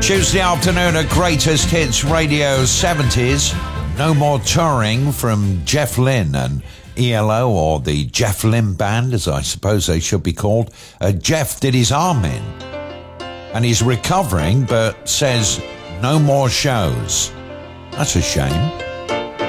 Tuesday afternoon at Greatest Hits Radio 70s. No more touring from Jeff Lynne and ELO, or the Jeff Lynne Band, as I suppose they should be called. Jeff did his arm in, and he's recovering, but says no more shows. That's a shame.